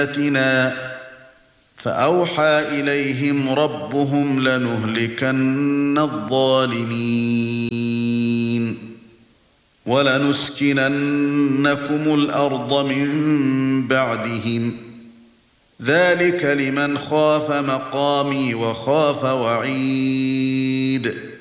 بآياتنا فأوحى إليهم ربهم لنهلكن الظالمين ولنسكننكم الأرض من بعدهم ذلك لمن خاف مقامي وخاف وعيد